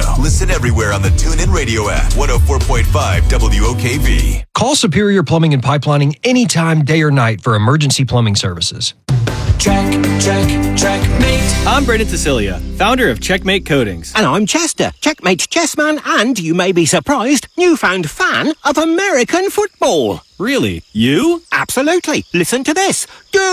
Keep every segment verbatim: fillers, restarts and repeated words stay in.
Listen everywhere on the TuneIn Radio app. one oh four point five W O K V. Call Superior Plumbing and Pipelining anytime, day or night for emergency plumbing services. Check, check, checkmate. I'm Brendan Cecilia, founder of Checkmate Coatings. And I'm Chester, Checkmate's chessman and, you may be surprised, newfound fan of American football. Really? You? Absolutely. Listen to this.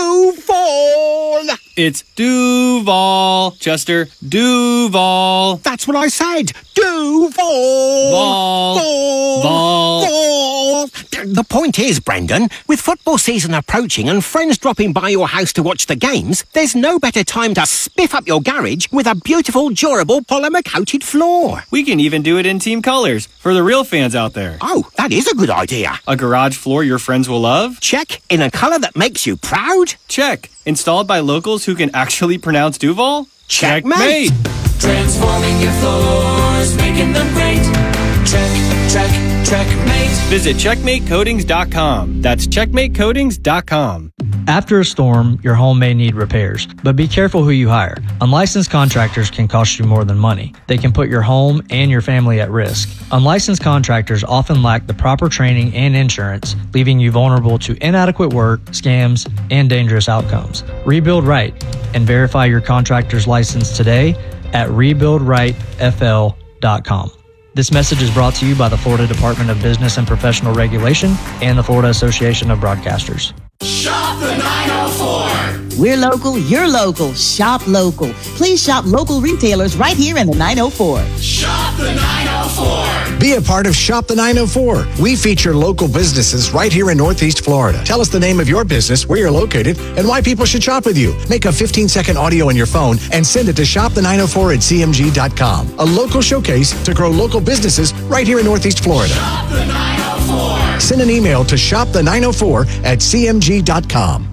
Duval! It's Duval, Chester. Duval. That's what I said. Duval! Vol. Vol. Vol. Vol. The point is, Brendan, with football season approaching and friends dropping by your house to watch the games, there's no better time to spiff up your garage with a beautiful, durable, polymer-coated floor. We can even do it in team colors for the real fans out there. Oh, that is a good idea. A garage floor your friends will love? Check. In a color that makes you proud? Check. Installed by locals who can actually pronounce Duval? Checkmate. Transforming your floors, making them great. Check, check, checkmate. Visit checkmate coatings dot com. That's checkmate coatings dot com. After a storm, your home may need repairs, but be careful who you hire. Unlicensed contractors can cost you more than money. They can put your home and your family at risk. Unlicensed contractors often lack the proper training and insurance, leaving you vulnerable to inadequate work, scams, and dangerous outcomes. Rebuild right and verify your contractor's license today at rebuild right f l dot com. This message is brought to you by the Florida Department of Business and Professional Regulation and the Florida Association of Broadcasters. Shop the nine oh four. We're local, you're local. Shop local. Please shop local retailers right here in the nine oh four. Shop the nine oh four. Be a part of Shop the nine oh four. We feature local businesses right here in Northeast Florida. Tell us the name of your business, where you're located, and why people should shop with you. Make a fifteen-second audio on your phone and send it to shop the nine oh four at c m g dot com. A local showcase to grow local businesses right here in Northeast Florida. Shop the nine oh four. Send an email to shop the nine oh four at c m g dot com.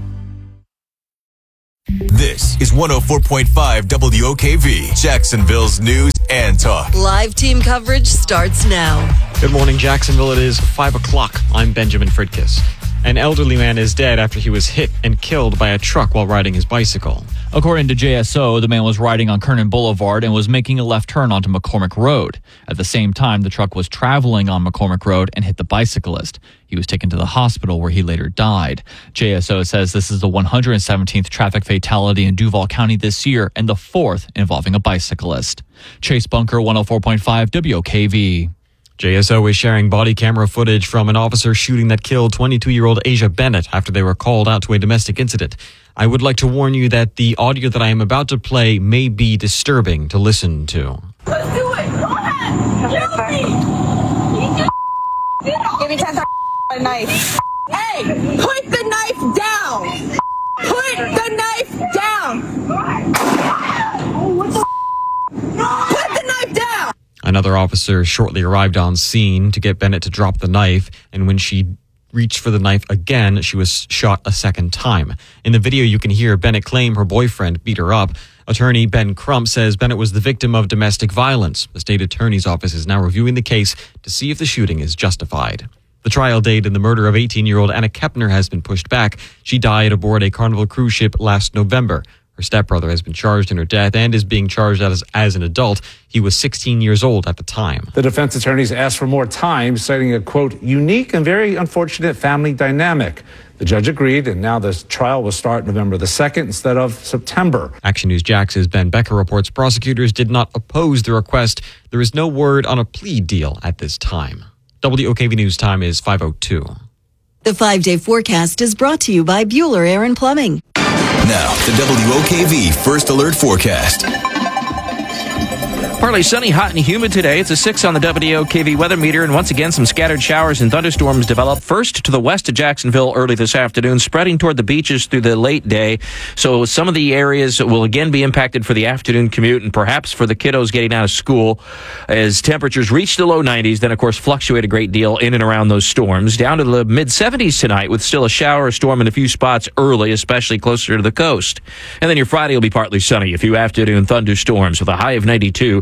This is one oh four point five W O K V, Jacksonville's news and talk. Live team coverage starts now. Good morning, Jacksonville. It is five o'clock. I'm Benjamin Fridkis. An elderly man is dead after he was hit and killed by a truck while riding his bicycle. According to J S O, the man was riding on Kernan Boulevard and was making a left turn onto McCormick Road. At the same time, the truck was traveling on McCormick Road and hit the bicyclist. He was taken to the hospital where he later died. J S O says this is the one hundred seventeenth traffic fatality in Duval County this year and the fourth involving a bicyclist. Chase Bunker, one oh four point five W O K V. J S O is sharing body camera footage from an officer shooting that killed twenty-two-year-old Asia Bennett after they were called out to a domestic incident. I would like to warn you that the audio that I am about to play may be disturbing to listen to. Let's do it! Go ahead! Kill me! Give me ten seconds a knife. Hey! Put the knife down! Put the knife down! What the Put the knife down! Another officer shortly arrived on scene to get Bennett to drop the knife, and when she reached for the knife again, she was shot a second time. In the video, you can hear Bennett claim her boyfriend beat her up. Attorney Ben Crump says Bennett was the victim of domestic violence. The state attorney's office is now reviewing the case to see if the shooting is justified. The trial date in the murder of eighteen-year-old Anna Kepner has been pushed back. She died aboard a Carnival cruise ship last November. Her stepbrother has been charged in her death and is being charged as, as an adult. He was sixteen years old at the time. The defense attorneys asked for more time, citing a, quote, unique and very unfortunate family dynamic. The judge agreed, and now the trial will start November the second instead of September. Action News Jax's Ben Becker reports prosecutors did not oppose the request. There is no word on a plea deal at this time. W O K V News time is five oh two. The five-day forecast is brought to you by Bueller Air and Plumbing. Now, the W O K V First Alert Forecast. Partly sunny, hot, and humid today. It's a six on the W O K V weather meter, and once again, some scattered showers and thunderstorms develop. First to the west of Jacksonville early this afternoon, spreading toward the beaches through the late day. So some of the areas will again be impacted for the afternoon commute and perhaps for the kiddos getting out of school as temperatures reach the low nineties, then, of course, fluctuate a great deal in and around those storms. Down to the mid-seventies tonight with still a shower or storm in a few spots early, especially closer to the coast. And then your Friday will be partly sunny, a few afternoon thunderstorms with a high of ninety-two.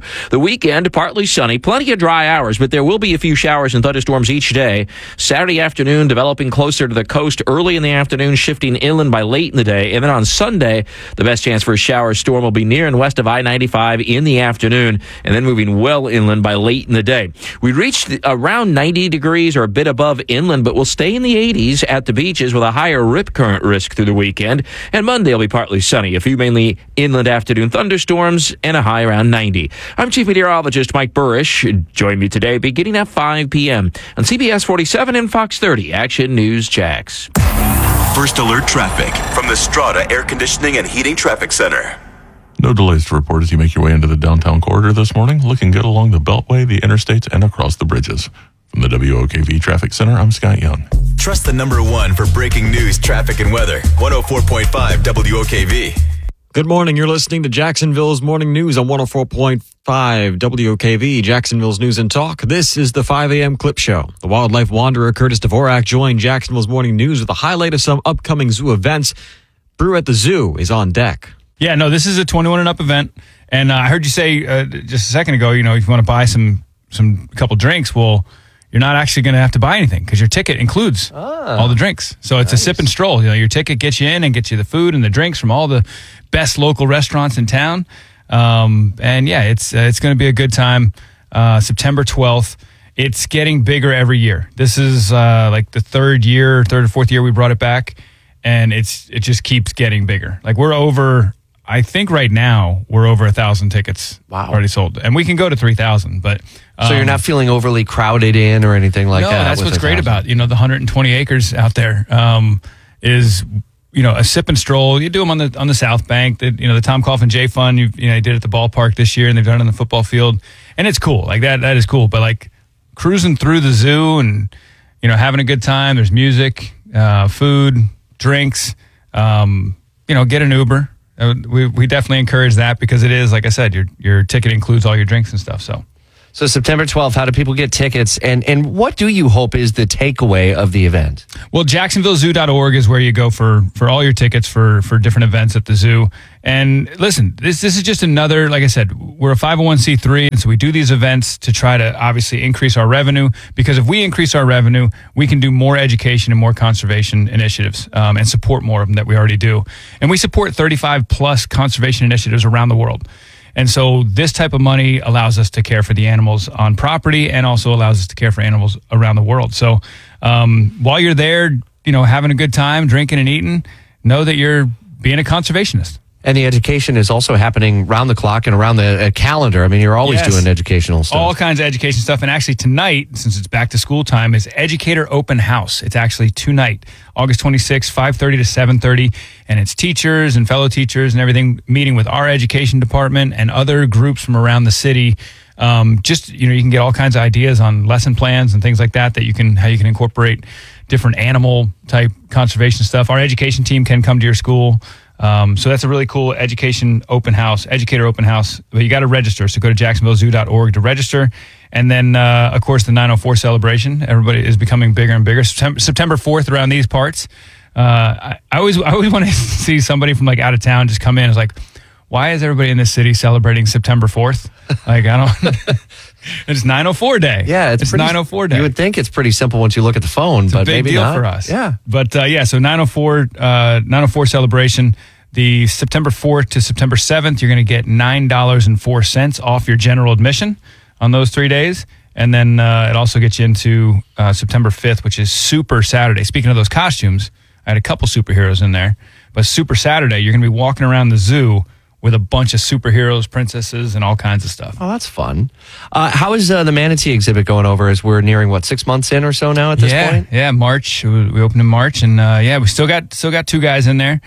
The weekend, partly sunny, plenty of dry hours, but there will be a few showers and thunderstorms each day. Saturday afternoon, developing closer to the coast early in the afternoon, shifting inland by late in the day. And then on Sunday, the best chance for a shower storm will be near and west of I ninety-five in the afternoon, and then moving well inland by late in the day. We reached around ninety degrees or a bit above inland, but we'll stay in the eighties at the beaches with a higher rip current risk through the weekend. And Monday will be partly sunny, a few mainly inland afternoon thunderstorms, and a high around ninety. I'm Chief Meteorologist Mike Burrish. Join me today beginning at five p.m. on C B S forty-seven and Fox thirty Action News Jax. First Alert Traffic from the Strata Air Conditioning and Heating Traffic Center. No delays to report as you make your way into the downtown corridor this morning. Looking good along the Beltway, the interstates, and across the bridges. From the W O K V Traffic Center, I'm Scott Young. Trust the number one for breaking news, traffic, and weather. one oh four point five W O K V. Good morning. You're listening to Jacksonville's Morning News on one oh four point five W O K V, Jacksonville's News and Talk. This is the five a.m. Clip Show. The wildlife wanderer Curtis Dvorak joined Jacksonville's Morning News with a highlight of some upcoming zoo events. Brew at the Zoo is on deck. Yeah, no, this is a twenty-one and up event. And uh, I heard you say uh, just a second ago, you know, if you want to buy some, some couple drinks, well, you're not actually going to have to buy anything because your ticket includes Ah, all the drinks. So it's nice. a sip and stroll. You know, your ticket gets you in and gets you the food and the drinks from all the best local restaurants in town. Um, and yeah, it's uh, it's going to be a good time. Uh, September twelfth. It's getting bigger every year. This is uh, like the third year, third or fourth year we brought it back, and it's it just keeps getting bigger. Like we're over. I think right now we're over a thousand tickets Wow. already sold, and we can go to three thousand. But um, So you're not feeling overly crowded in or anything like no, that? that's with what's a great thousand? about, you know, the one hundred twenty acres out there um, is, you know, a sip and stroll. You do them on the on the South Bank. The, you know, the Tom Coughlin J Fund, you you know, they did it at the ballpark this year, and they've done it on the football field, and it's cool. Like that, that is cool. But like cruising through the zoo and you know having a good time. There's music, uh, food, drinks. Um, you know, get an Uber. Uh, we we definitely encourage that because it is, like I said, your your ticket includes all your drinks and stuff. So. So September twelfth, how do people get tickets? And and what do you hope is the takeaway of the event? Well, Jacksonville Zoo dot org is where you go for, for all your tickets for, for different events at the zoo. And listen, this this is just another, like I said, we're a five oh one c three, and so we do these events to try to obviously increase our revenue, because if we increase our revenue, we can do more education and more conservation initiatives um, and support more of them that we already do. And we support thirty-five plus conservation initiatives around the world. And so this type of money allows us to care for the animals on property and also allows us to care for animals around the world. So um, while you're there, you know, having a good time, drinking and eating, know that you're being a conservationist. And the education is also happening round the clock and around the uh, calendar. I mean, you're always Yes. doing educational stuff. All kinds of education stuff. And actually tonight, since it's back to school time, is Educator Open House. It's actually tonight, August twenty-sixth, five thirty to seven thirty. And it's teachers and fellow teachers and everything meeting with our education department and other groups from around the city. Um, just, you know, you can get all kinds of ideas on lesson plans and things like that, that you can, how you can incorporate different animal type conservation stuff. Our education team can come to your school. Um, so that's a really cool education open house, educator open house. But you got to register. So go to Jacksonville Zoo dot org to register. And then, uh, of course, the nine oh four celebration. Everybody is becoming bigger and bigger. September, September fourth around these parts. Uh, I, I always, I always want to see somebody from like out of town just come in. It's like, why is everybody in this city celebrating September fourth? Like, I don't. It's nine oh four day. Yeah, it's, it's pretty, nine oh four day. You would think it's pretty simple once you look at the phone, It's but a big maybe deal not. for us. Yeah. But uh, yeah, so nine oh four, uh, nine oh four celebration. The September fourth to September seventh, you're going to get nine dollars and four cents off your general admission on those three days. And then uh, it also gets you into uh, September fifth, which is Super Saturday. Speaking of those costumes, I had a couple superheroes in there. But Super Saturday, you're going to be walking around the zoo with a bunch of superheroes, princesses, and all kinds of stuff. Oh, that's fun. Uh, how is uh, the manatee exhibit going over as we're nearing, what, six months in or so now at this yeah, point? Yeah, March. We we opened in March, and uh, yeah, we still got still got two guys in there,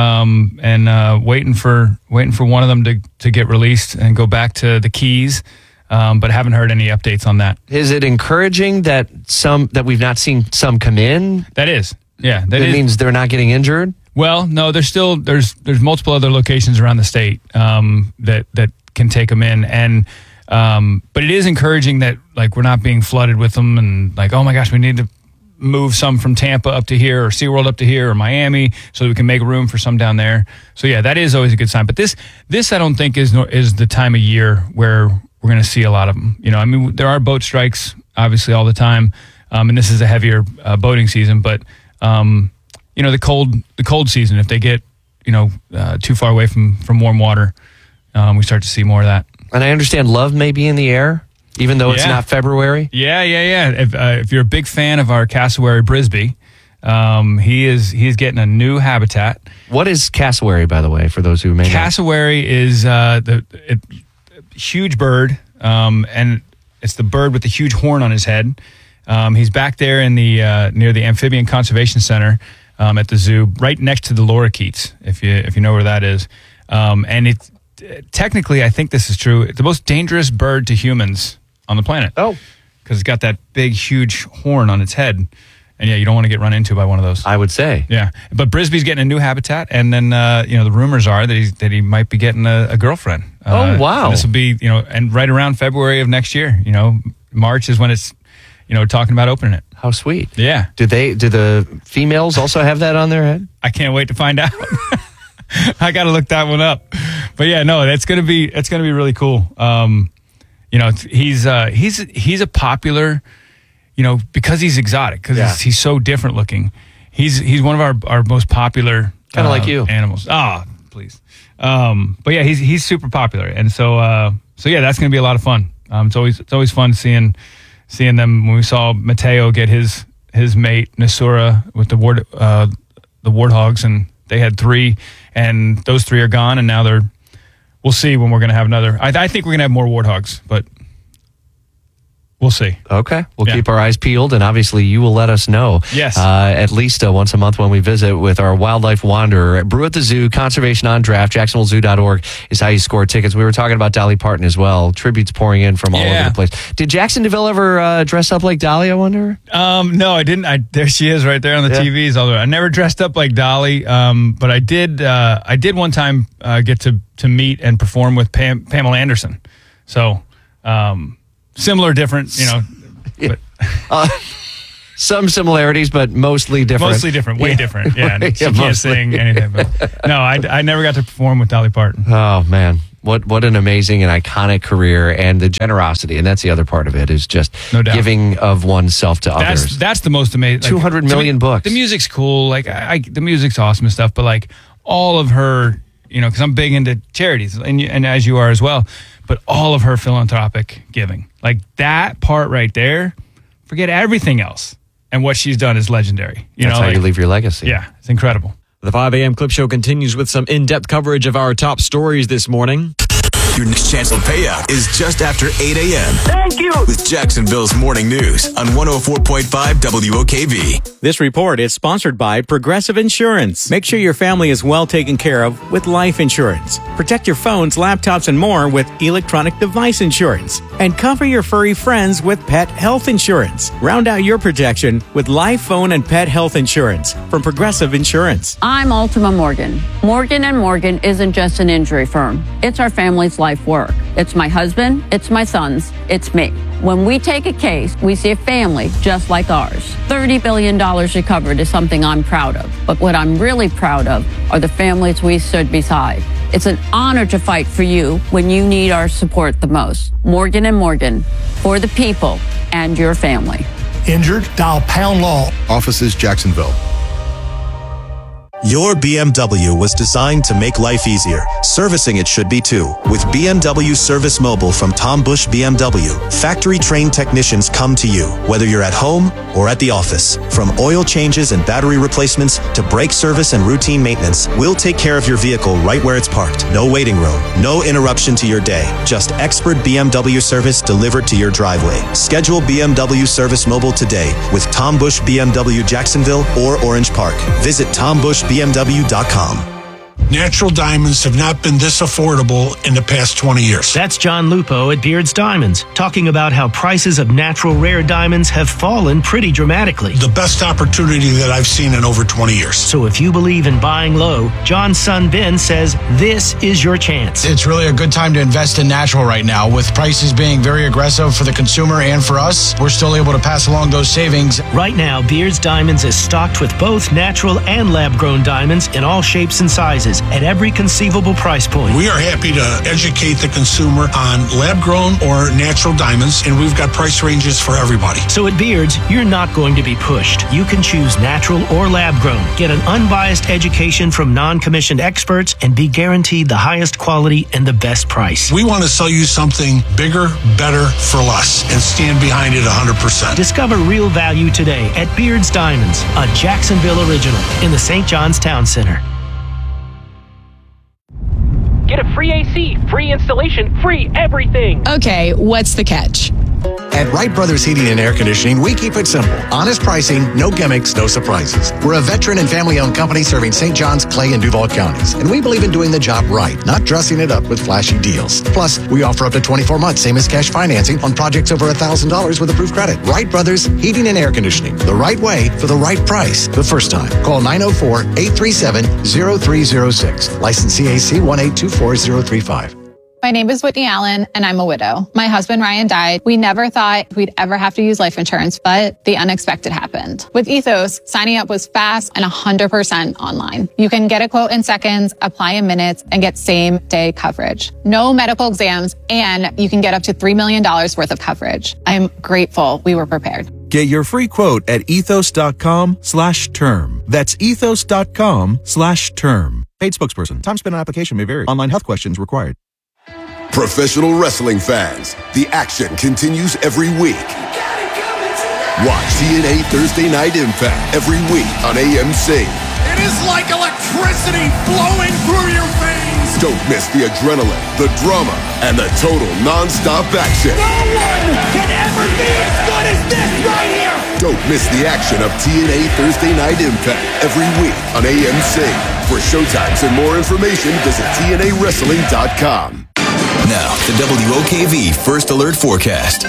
um, and uh, waiting for waiting for one of them to, to get released and go back to the Keys, um, but haven't heard any updates on that. Is it encouraging that some that we've not seen some come in? That is, yeah. That That is. means they're not getting injured? Well, no, there's still there's there's multiple other locations around the state um, that that can take them in, and um, but it is encouraging that like we're not being flooded with them, and like, oh my gosh, we need to move some from Tampa up to here, or SeaWorld up to here, or Miami, so that we can make room for some down there. So yeah, that is always a good sign. But this this I don't think is no, is the time of year where we're going to see a lot of them. You know, I mean, there are boat strikes obviously all the time, um, and this is a heavier uh, boating season. But um, you know, the cold the cold season, if they get you know uh, too far away from from warm water, um, we start to see more of that. And I understand love may be in the air, even though it's Yeah. not February. Yeah, yeah, yeah. If uh, if you're a big fan of our cassowary Brisbee, um, he is he is getting a new habitat. What is cassowary, by the way, for those who may not? Cassowary is uh, the it, huge bird, um, and it's the bird with the huge horn on his head. Um, he's back there in the uh, near the Amphibian Conservation Center um, at the zoo, right next to the lorikeets, if you if you know where that is. Um, and it's technically, I think this is true, it's the most dangerous bird to humans on the planet. Oh, because it's got that big, huge horn on its head. And yeah, you don't want to get run into by one of those. I would say. Yeah. But Brisbee's getting a new habitat. And then, uh, you know, the rumors are that, he's, that he might be getting a, a girlfriend. Oh, Uh, wow. This will be, you know, and right around February of next year. You know, March is when it's, you know, talking about opening it. How sweet. Yeah. Do they? Do the females also have that on their head? I can't wait to find out. I got to look that one up. But yeah, no, that's going to be, that's going to be really cool. Um, you know, he's, uh, he's, he's a popular, you know, because he's exotic, because Yeah. he's, he's so different looking. He's he's one of our, our most popular Kinda uh, like you. animals. Ah, please. Um, but yeah, he's he's super popular, and so uh, so yeah, that's going to be a lot of fun. Um, it's always it's always fun seeing seeing them. When we saw Mateo get his his mate Nasura with the ward uh, the warthogs, and they had three, and those three are gone, and now they're. We'll see when we're going to have another. I, I think we're going to have more warthogs, but. We'll see. Okay. We'll Yeah. keep our eyes peeled, and obviously you will let us know. Yes. Uh, at least uh, once a month when we visit with our wildlife wanderer. Brew at the Zoo, Conservation on Draft, Jacksonville Zoo dot org is how you score tickets. We were talking about Dolly Parton as well. Tributes pouring in from all Yeah. over the place. Did Jackson DeVille ever uh, dress up like Dolly, I wonder? Um, no, I didn't. I there she is right there on the Yeah. T Vs. Although I never dressed up like Dolly, um, but I did. Uh, I did one time uh, get to to meet and perform with Pam, Pamela Anderson. So um, similar, different. You know, but Uh, some similarities, but mostly different. mostly different. Way Yeah. different. Yeah, she Yeah, can't mostly. sing anything. But no, I, I never got to perform with Dolly Parton. Oh man, what what an amazing and iconic career, and the generosity, and that's the other part of it, is just No doubt. giving of oneself to That's others. that's the most amazing. two hundred million books. The music's cool. Like I, I, the music's awesome and stuff. But like all of her, you know, because I'm big into charities, and you- and as you are as well. But all of her philanthropic giving, like that part right there, forget everything else. And what she's done is legendary. You That's know, how like, you leave your legacy. Yeah, it's incredible. The five a.m. Clip Show continues with some in-depth coverage of our top stories this morning. Your next chance to pay out is just after eight a.m. Thank you. with Jacksonville's Morning News on one oh four point five W O K V. This report is sponsored by Progressive Insurance. Make sure your family is well taken care of with life insurance. Protect your phones, laptops, and more with electronic device insurance. And cover your furry friends with pet health insurance. Round out your protection with life, phone, and pet health insurance from Progressive Insurance. I'm Ultima Morgan. Morgan and Morgan isn't just an injury firm. It's our family's life work. It's my husband, it's my sons, it's me. When we take a case, we see a family just like ours. thirty billion dollars recovered is something I'm proud of. But what I'm really proud of are the families we stood beside. It's an honor to fight for you when you need our support the most. Morgan and Morgan, for the people and your family. Injured? Dial Pound Law. Offices Jacksonville. Your B M W was designed to make life easier. Servicing it should be too. With B M W Service Mobile from Tom Bush B M W, factory-trained technicians come to you, whether you're at home or at the office. From oil changes and battery replacements to brake service and routine maintenance, we'll take care of your vehicle right where it's parked. No waiting room, no interruption to your day. Just expert B M W service delivered to your driveway. Schedule B M W Service Mobile today with Tom Bush B M W Jacksonville or Orange Park. Visit tom bush b m w dot com. Natural diamonds have not been this affordable in the past twenty years. That's John Lupo at Beard's Diamonds, talking about how prices of natural rare diamonds have fallen pretty dramatically. The best opportunity that I've seen in over twenty years. So if you believe in buying low, John's son Ben says this is your chance. It's really a good time to invest in natural right now. With prices being very aggressive for the consumer and for us, we're still able to pass along those savings. Right now, Beard's Diamonds is stocked with both natural and lab-grown diamonds in all shapes and sizes. prices at every conceivable price point. We are happy to educate the consumer on lab-grown or natural diamonds, and we've got price ranges for everybody. So at Beards, you're not going to be pushed. You can choose natural or lab-grown. Get an unbiased education from non-commissioned experts and be guaranteed the highest quality and the best price. We want to sell you something bigger, better, for less, and stand behind it one hundred percent. Discover real value today at Beards Diamonds, a Jacksonville original in the Saint John's Town Center. Get a free A C, free installation, free everything. Okay, what's the catch? At Wright Brothers Heating and Air Conditioning, we keep it simple. Honest pricing, no gimmicks, no surprises. We're a veteran and family-owned company serving Saint Johns, Clay, and Duval counties. And we believe in doing the job right, not dressing it up with flashy deals. Plus, we offer up to twenty-four months, same as cash financing, on projects over one thousand dollars with approved credit. Wright Brothers Heating and Air Conditioning. The right way for the right price the first time. Call nine oh four, eight three seven, oh three oh six. License C A C one eight two four zero three five. My name is Whitney Allen, and I'm a widow. My husband, Ryan, died. We never thought we'd ever have to use life insurance, but the unexpected happened. With Ethos, signing up was fast and one hundred percent online. You can get a quote in seconds, apply in minutes, and get same-day coverage. No medical exams, and you can get up to three million dollars worth of coverage. I'm grateful we were prepared. Get your free quote at ethos.com slash term. That's ethos.com slash term. Paid spokesperson. Time spent on application may vary. Online health questions required. Professional wrestling fans, the action continues every week. Watch T N A Thursday Night Impact every week on A M C. It is like electricity flowing through your veins. Don't miss the adrenaline, the drama, and the total non-stop action. No one can ever be as good as this right here. Don't miss the action of T N A Thursday Night Impact every week on A M C. For showtimes and more information, visit T N A wrestling dot com. Now, the W O K V First Alert Forecast.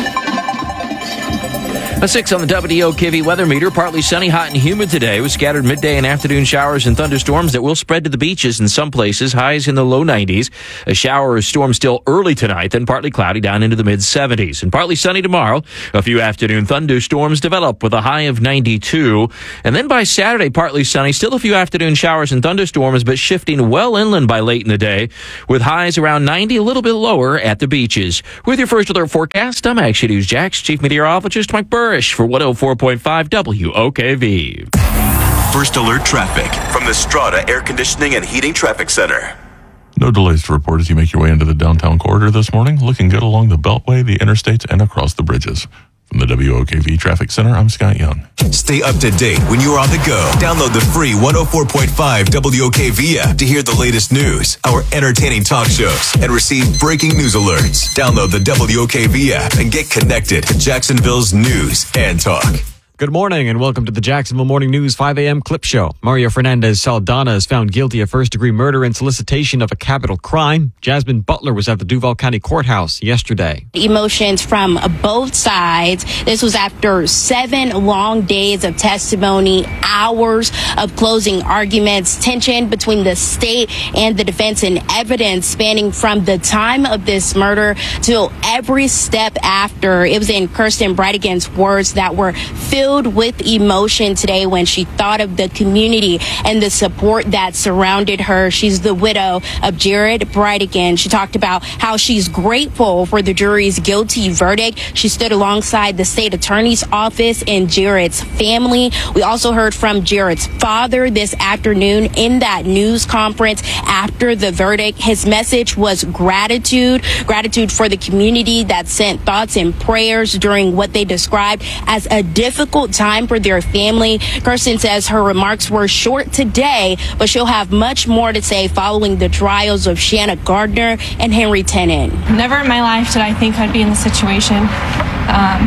A six on the W O K V weather meter. Partly sunny, hot, and humid today with scattered midday and afternoon showers and thunderstorms that will spread to the beaches in some places. Highs in the low nineties. A shower or storm still early tonight, then partly cloudy down into the mid seventies. And partly sunny tomorrow. A few afternoon thunderstorms develop with a high of ninety-two. And then by Saturday, partly sunny. Still a few afternoon showers and thunderstorms, but shifting well inland by late in the day with highs around ninety, a little bit lower at the beaches. With your First Alert Forecast, I'm Action News Jax Chief Meteorologist Mike Burr for one oh four point five W O K V. First Alert Traffic from the Strata Air Conditioning and Heating Traffic Center. No delays to report as you make your way into the downtown corridor this morning. Looking good along the Beltway, the interstates, and across the bridges. From the W O K V Traffic Center, I'm Scott Young. Stay up to date when you're on the go. Download the free one oh four point five W O K V app to hear the latest news, our entertaining talk shows, and receive breaking news alerts. Download the W O K V app and get connected to Jacksonville's news and talk. Good morning and welcome to the Jacksonville Morning News five a.m. Clip Show. Mario Fernandez Saldana is found guilty of first-degree murder and solicitation of a capital crime. Jasmine Butler was at the Duval County Courthouse yesterday. Emotions from both sides. This was after seven long days of testimony, hours of closing arguments, tension between the state and the defense, and evidence spanning from the time of this murder till every step after. It was in Kirsten Brightigan's words that were filled with emotion today when she thought of the community and the support that surrounded her. She's the widow of Jared Brightigan. She talked about how she's grateful for the jury's guilty verdict. She stood alongside the state attorney's office and Jared's family. We also heard from Jared's father this afternoon in that news conference after the verdict. His message was gratitude, gratitude for the community that sent thoughts and prayers during what they described as a difficult time for their family. Kirsten says her remarks were short today, but she'll have much more to say following the trials of Shanna Gardner and Henry Tennant. Never in my life did I think I'd be in this situation. Um,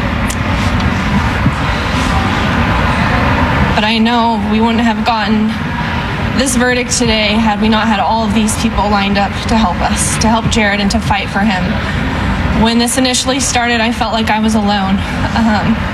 but I know we wouldn't have gotten this verdict today had we not had all of these people lined up to help us, to help Jared and to fight for him. When this initially started, I felt like I was alone. Um,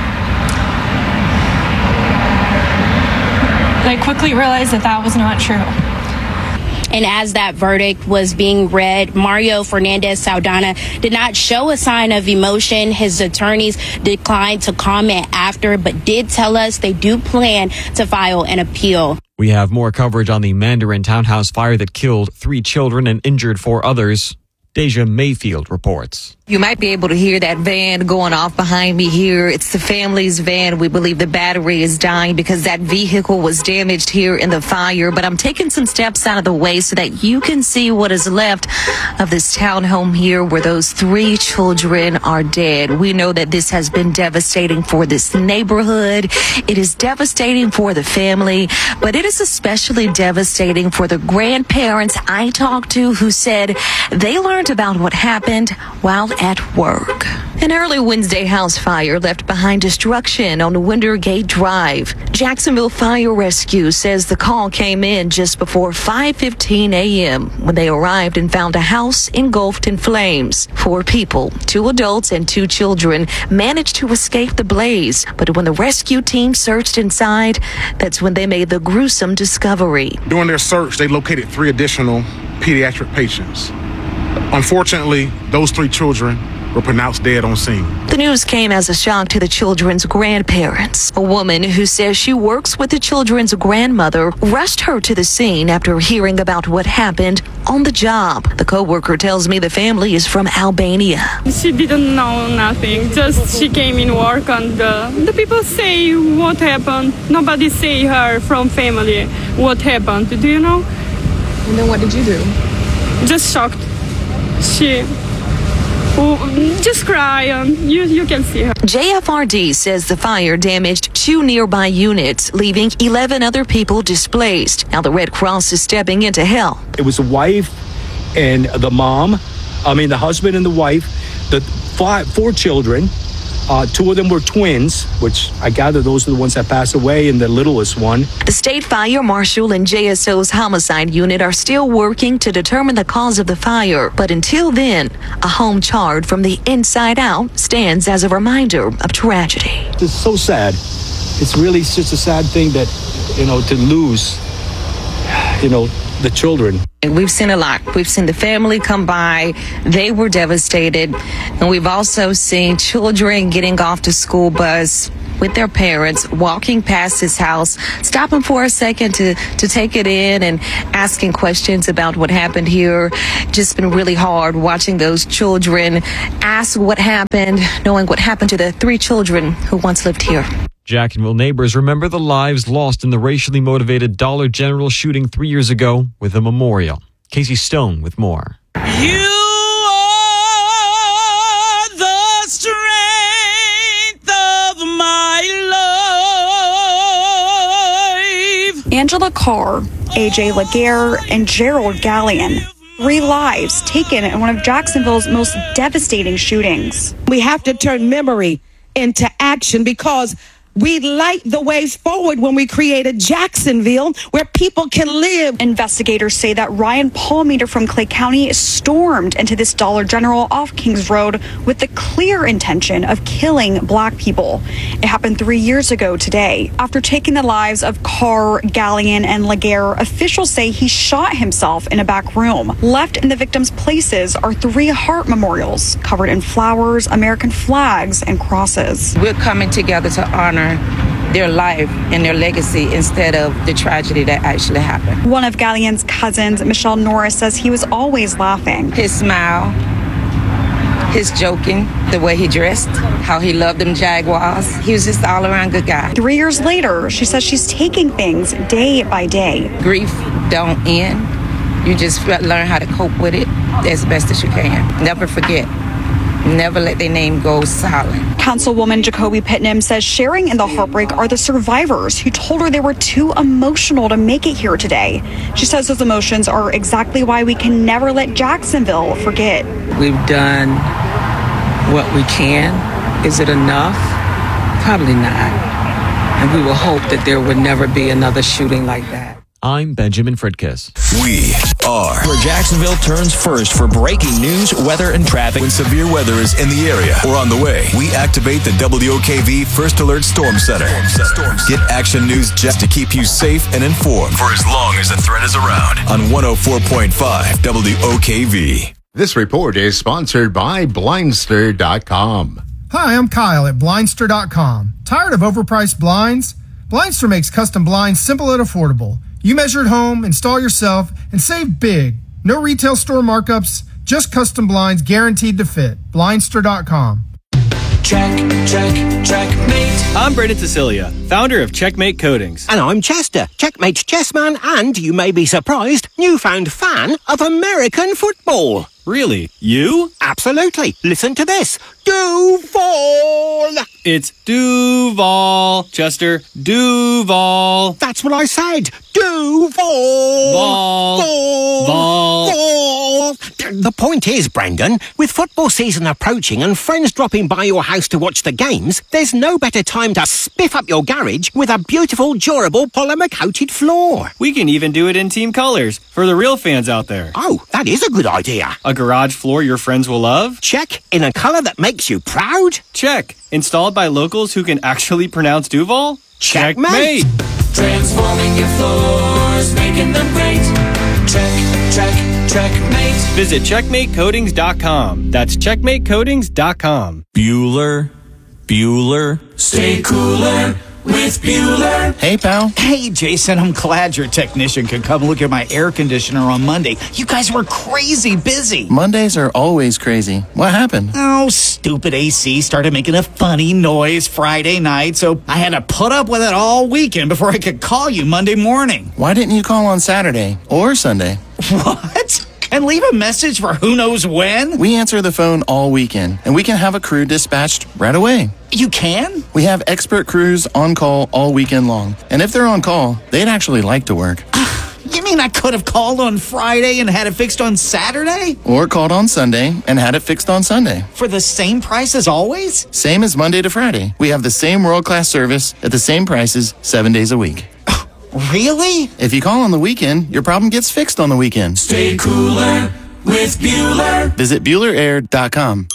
And I quickly realized that that was not true. And as that verdict was being read, Mario Fernandez Saldana did not show a sign of emotion. His attorneys declined to comment after, but did tell us they do plan to file an appeal. We have more coverage on the Mandarin townhouse fire that killed three children and injured four others. Deja Mayfield reports. You might be able to hear that van going off behind me here. It's the family's van. We believe the battery is dying because that vehicle was damaged here in the fire. But I'm taking some steps out of the way so that you can see what is left of this townhome here where those three children are dead. We know that this has been devastating for this neighborhood. It is devastating for the family, but it is especially devastating for the grandparents I talked to who said they learned about what happened while at work. An early Wednesday house fire left behind destruction on Wintergate Drive. Jacksonville Fire Rescue says the call came in just before five fifteen a.m. when they arrived and found a house engulfed in flames. Four people, two adults and two children, managed to escape the blaze. But when the rescue team searched inside, that's when they made the gruesome discovery. During their search, they located three additional pediatric patients. Unfortunately, those three children were pronounced dead on scene. The news came as a shock to the children's grandparents. A woman who says she works with the children's grandmother rushed her to the scene after hearing about what happened on the job. The co-worker tells me the family is from Albania. She didn't know nothing. Just she came in work and uh, the people say what happened. Nobody say her from family what happened. Do you know? And then what did you do? Just shocked. She oh, just cry and you, you can see her. J F R D says the fire damaged two nearby units, leaving eleven other people displaced. Now the Red Cross is stepping into help. It was the wife and the mom, I mean the husband and the wife, the five, four children. Uh, two of them were twins, which I gather those are the ones that passed away, and the littlest one. The state fire marshal and J S O's homicide unit are still working to determine the cause of the fire. But until then, a home charred from the inside out stands as a reminder of tragedy. It's so sad. It's really just a sad thing that, you know, to lose, you know, the children. We've seen a lot. We've seen the family come by. They were devastated. And we've also seen children getting off the school bus with their parents, walking past his house, stopping for a second to, to take it in and asking questions about what happened here. Just been really hard watching those children ask what happened, knowing what happened to the three children who once lived here. Jacksonville neighbors remember the lives lost in the racially motivated Dollar General shooting three years ago with a memorial. Casey Stone with more. You are the strength of my life. Angela Carr, A J Laguerre, and Gerald Gallion. Three lives taken in one of Jacksonville's most devastating shootings. We have to turn memory into action because we light the way forward when we created Jacksonville, where people can live. Investigators say that Ryan Palmeter from Clay County stormed into this Dollar General off Kings Road with the clear intention of killing black people. It happened three years ago today. After taking the lives of Carr, Gallion, and Laguerre, officials say he shot himself in a back room. Left in the victims' places are three heart memorials covered in flowers, American flags, and crosses. We're coming together to honor their life and their legacy instead of the tragedy that actually happened. One of Gallion's cousins, Michelle Norris, says he was always laughing. His smile, his joking, the way he dressed, how he loved them Jaguars. He was just an all-around good guy. Three years later, she says she's taking things day by day. Grief don't end. You just learn how to cope with it as best as you can. Never forget. Never let their name go silent. Councilwoman Jacoby Pitnam says sharing in the heartbreak are the survivors who told her they were too emotional to make it here today. She says those emotions are exactly why we can never let Jacksonville forget. We've done what we can. Is it enough? Probably not. And we will hope that there would never be another shooting like that. I'm Benjamin Fridkiss. We are where Jacksonville turns first for breaking news, weather, and traffic. When severe weather is in the area or on the way, we activate the W O K V First Alert Storm Center. Get action news just to keep you safe and informed for as long as the threat is around on one oh four point five W O K V. This report is sponsored by Blindster dot com. Hi, I'm Kyle at Blindster dot com. Tired of overpriced blinds? Blindster makes custom blinds simple and affordable. You measure at home, install yourself, and save big. No retail store markups, just custom blinds guaranteed to fit. Blindster dot com. Check, check, checkmate. I'm Brendan Cecilia, founder of Checkmate Coatings. And I'm Chester, Checkmate's chessman and, you may be surprised, newfound fan of American football. Really? You? Absolutely. Listen to this. Duval! It's Duval, Chester. Duval. That's what I said. Duval! Vol. Vol. Vol. Vol. The point is, Brendan, with football season approaching and friends dropping by your house to watch the games, there's no better time to spiff up your garage with a beautiful, durable, polymer-coated floor. We can even do it in team colors for the real fans out there. Oh, that is a good idea. A garage floor your friends will love? Check. In a color that makes you proud? Check. Installed by locals who can actually pronounce Duval? Checkmate. Checkmate. Transforming your floors, making them great. Check, check, checkmate. Visit checkmate coatings dot com. That's checkmate coatings dot com. Bueller, Bueller. Stay cooler with Bueller. Hey, pal. Hey, Jason, I'm glad your technician could come look at my air conditioner on Monday. You guys were crazy busy. Mondays are always crazy. What happened? Oh, stupid A C started making a funny noise Friday night, so I had to put up with it all weekend before I could call you Monday morning. Why didn't you call on Saturday or Sunday? What? And leave a message for who knows when? We answer the phone all weekend, and we can have a crew dispatched right away. You can? We have expert crews on call all weekend long. And if they're on call, they'd actually like to work. You mean I could have called on Friday and had it fixed on Saturday? Or called on Sunday and had it fixed on Sunday. For the same price as always? Same as Monday to Friday. We have the same world-class service at the same prices seven days a week. Really? If you call on the weekend, your problem gets fixed on the weekend. Stay cooler with Bueller. Visit Bueller Air dot com.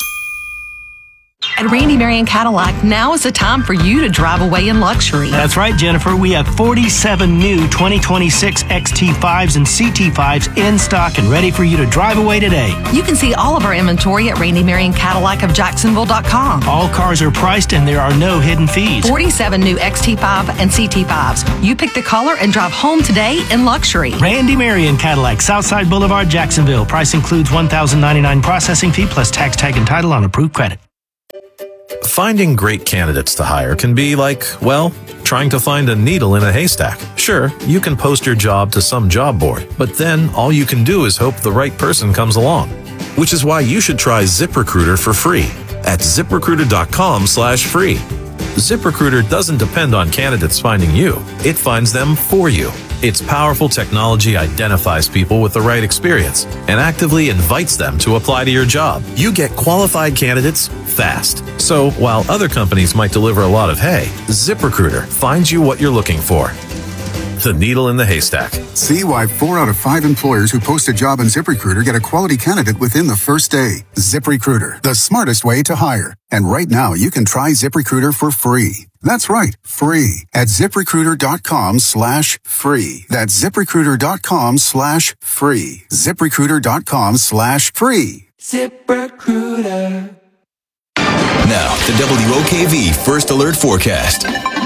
At Randy Marion Cadillac, now is the time for you to drive away in luxury. That's right, Jennifer. We have forty-seven new twenty twenty-six X T fives and C T fives in stock and ready for you to drive away today. You can see all of our inventory at Randy Marion Cadillac of Jacksonville dot com. All cars are priced and there are no hidden fees. forty-seven new X T five and C T fives. You pick the color and drive home today in luxury. Randy Marion Cadillac, Southside Boulevard, Jacksonville. Price includes one thousand ninety-nine dollars processing fee plus tax, tag, and title on approved credit. Finding great candidates to hire can be like, well, trying to find a needle in a haystack. Sure, you can post your job to some job board, but then all you can do is hope the right person comes along. Which is why you should try ZipRecruiter for free at ZipRecruiter.com slash free. ZipRecruiter doesn't depend on candidates finding you. It finds them for you. Its powerful technology identifies people with the right experience and actively invites them to apply to your job. You get qualified candidates fast. So while other companies might deliver a lot of hay, ZipRecruiter finds you what you're looking for. The needle in the haystack. See why four out of five employers who post a job on ZipRecruiter get a quality candidate within the first day. ZipRecruiter, the smartest way to hire. And right now, you can try ZipRecruiter for free. That's right, free at ZipRecruiter.com slash free. That's ZipRecruiter.com slash free. ZipRecruiter.com slash free. ZipRecruiter. Now, the W O K V First Alert Forecast.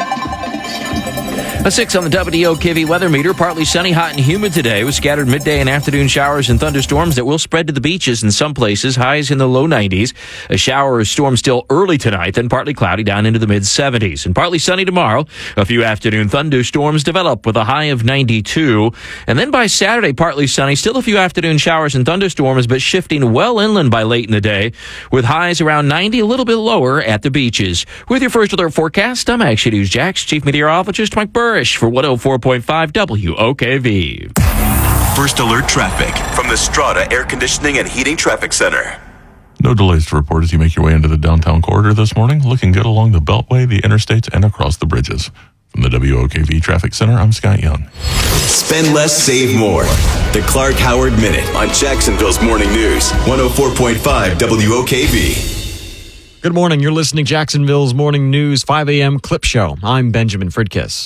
A six on the W O K V weather meter. Partly sunny, hot, and humid today with scattered midday and afternoon showers and thunderstorms that will spread to the beaches in some places. Highs in the low nineties. A shower or storm still early tonight, then partly cloudy down into the mid seventies. And partly sunny tomorrow. A few afternoon thunderstorms develop with a high of ninety-two. And then by Saturday, partly sunny. Still a few afternoon showers and thunderstorms, but shifting well inland by late in the day with highs around ninety, a little bit lower at the beaches. With your First Alert forecast, I'm Action News Jax Chief Meteorologist Mike Burr for one oh four point five W O K V. First Alert traffic from the Strata Air Conditioning and Heating Traffic Center. No delays to report as you make your way into the downtown corridor this morning. Looking good along the Beltway, the interstates, and across the bridges. From the W O K V Traffic Center, I'm Scott Young. Spend less, save more. The Clark Howard Minute on Jacksonville's Morning News, one oh four point five W O K V. Good morning. You're listening to Jacksonville's Morning News five a.m. Clip Show. I'm Benjamin Fridkiss.